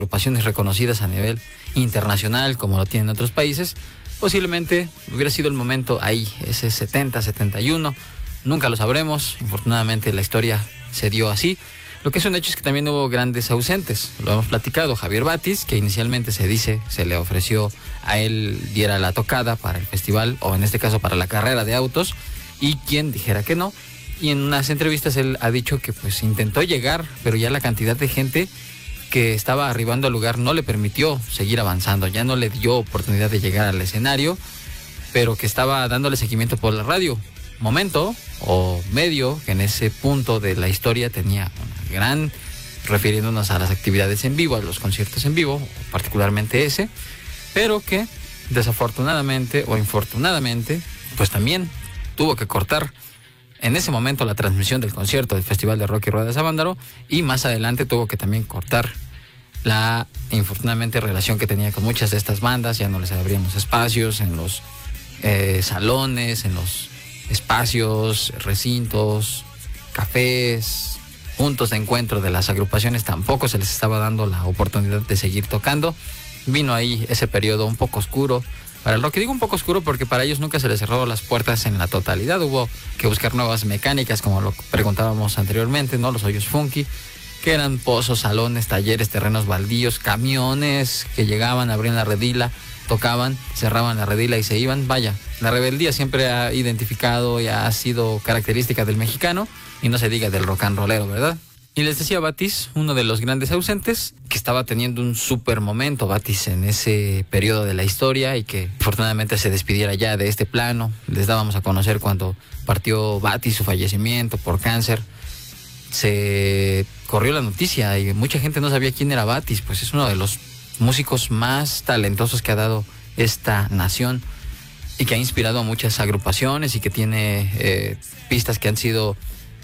agrupaciones reconocidas a nivel internacional como lo tienen otros países, posiblemente hubiera sido el momento ahí, ese 70, 71, nunca lo sabremos, infortunadamente la historia se dio así. Lo que es un hecho es que también hubo grandes ausentes, lo hemos platicado. Javier Batis, que inicialmente se le ofreció a él diera la tocada para el festival, o en este caso para la carrera de autos, y quien dijera que no. Y en unas entrevistas él ha dicho que pues intentó llegar, pero ya la cantidad de gente que estaba arribando al lugar no le permitió seguir avanzando, ya no le dio oportunidad de llegar al escenario, pero que estaba dándole seguimiento por la radio. Momento o medio que en ese punto de la historia tenía una gran, refiriéndonos a las actividades en vivo, a los conciertos en vivo, particularmente ese, pero que desafortunadamente o infortunadamente pues también tuvo que cortar en ese momento la transmisión del concierto del Festival de Rock y Ruedas de Avándaro, y más adelante tuvo que también cortar la infortunadamente relación que tenía con muchas de estas bandas. Ya no les abríamos espacios en los salones, en los espacios, recintos, cafés, puntos de encuentro de las agrupaciones, tampoco se les estaba dando la oportunidad de seguir tocando. Vino ahí ese periodo un poco oscuro para el rock. Digo un poco oscuro porque para ellos nunca se les cerró las puertas en la totalidad. Hubo que buscar nuevas mecánicas, como lo preguntábamos anteriormente, ¿no? Los hoyos funky, que eran pozos, salones, talleres, terrenos baldíos, camiones que llegaban, abrían la redila, tocaban, cerraban la redila y se iban. Vaya, la rebeldía siempre ha identificado y ha sido característica del mexicano, y no se diga del rock and rollero, ¿verdad? Y les decía Batis, uno de los grandes ausentes, que estaba teniendo un súper momento Batis en ese periodo de la historia, y que afortunadamente se despidiera ya de este plano. Les dábamos a conocer cuando partió Batis, su fallecimiento por cáncer. Se corrió la noticia y mucha gente no sabía quién era Batis, pues es uno de los músicos más talentosos que ha dado esta nación, y que ha inspirado a muchas agrupaciones, y que tiene pistas que han sido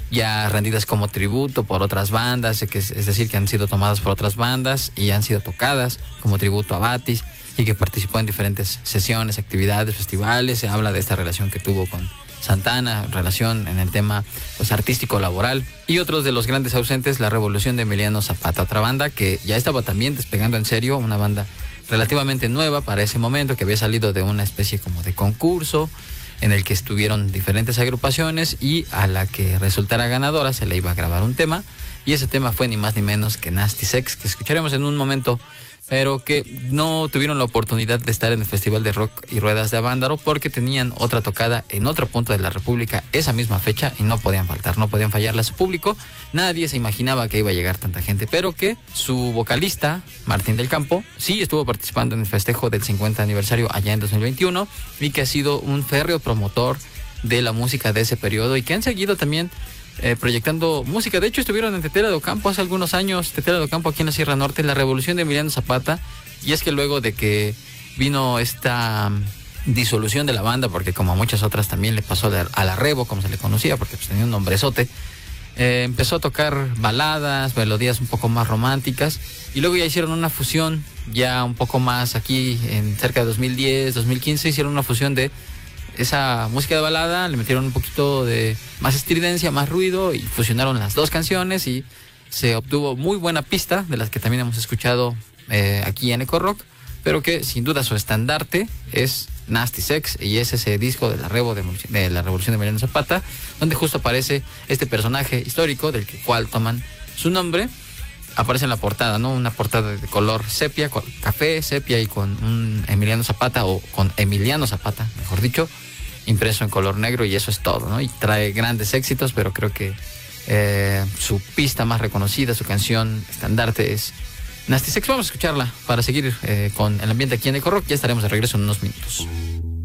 ya rendidas como tributo por otras bandas, es decir, que han sido tomadas por otras bandas y han sido tocadas como tributo a Batis, y que participó en diferentes sesiones, actividades, festivales. Se habla de esta relación que tuvo con Santana, relación en el tema pues, artístico laboral. Y otros de los grandes ausentes, la Revolución de Emiliano Zapata, otra banda que ya estaba también despegando en serio, una banda relativamente nueva para ese momento, que había salido de una especie como de concurso en el que estuvieron diferentes agrupaciones, y a la que resultara ganadora se le iba a grabar un tema, y ese tema fue ni más ni menos que Nasty Sex, que escucharemos en un momento, pero que no tuvieron la oportunidad de estar en el Festival de Rock y Ruedas de Avándaro porque tenían otra tocada en otro punto de la República esa misma fecha, y no podían faltar, no podían fallarle a su público. Nadie se imaginaba que iba a llegar tanta gente, pero que su vocalista, Martín del Campo, sí estuvo participando en el festejo del 50 aniversario allá en 2021, y que ha sido un férreo promotor de la música de ese periodo, y que han seguido también proyectando música. De hecho, estuvieron en Tetera de Ocampo hace algunos años, Tetera de Ocampo aquí en la Sierra Norte, la Revolución de Emiliano Zapata. Y es que luego de que vino esta disolución de la banda, porque como a muchas otras también le pasó a la Revo, como se le conocía, porque pues tenía un nombrezote, empezó a tocar baladas, melodías un poco más románticas, y luego ya hicieron una fusión, ya un poco más aquí, en cerca de 2010, 2015, hicieron una fusión de esa música de balada, le metieron un poquito de más estridencia, más ruido, y fusionaron las dos canciones, y se obtuvo muy buena pista, de las que también hemos escuchado aquí en Eco Rock, pero que sin duda su estandarte es Nasty Sex, y es ese disco de la Revolución de Emiliano Zapata, donde justo aparece este personaje histórico del cual toman su nombre. Aparece en la portada, ¿no? Una portada de color sepia, café, sepia, y con un Emiliano Zapata, o con Emiliano Zapata, mejor dicho, impreso en color negro, y eso es todo, ¿no? Y trae grandes éxitos, pero creo que su pista más reconocida, su canción estandarte es Nasty Sex. Vamos a escucharla para seguir con el ambiente aquí en Eco Rock. Ya estaremos de regreso en unos minutos.